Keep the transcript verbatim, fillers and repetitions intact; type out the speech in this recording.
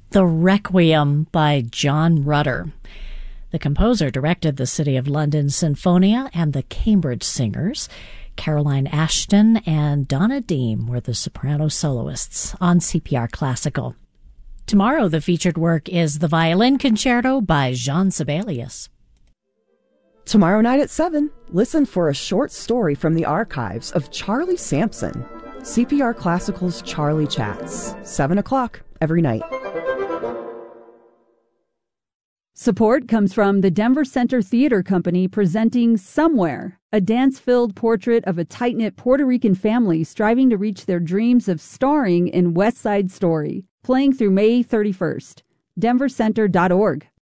The Requiem by John Rutter. The composer directed the City of London Sinfonia and the Cambridge Singers. Caroline Ashton and Donna Deem were the soprano soloists on C P R Classical. Tomorrow, the featured work is the Violin Concerto by Jean Sibelius. Tomorrow night at seven, listen for a short story from the archives of Charlie Sampson. C P R Classical's Charlie Chats, seven o'clock every night. Support comes from the Denver Center Theater Company presenting Somewhere, a dance-filled portrait of a tight-knit Puerto Rican family striving to reach their dreams of starring in West Side Story, playing through May thirty-first. denver center dot org.